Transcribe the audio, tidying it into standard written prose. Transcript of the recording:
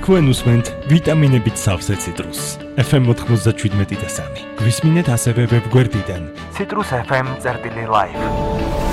თქვენ უსმენთ ვიტამინებით სავსე ციტრუსს. FM 97.3. გვისმინეთ ასევე ვებგვერდიდან citrusfm.live.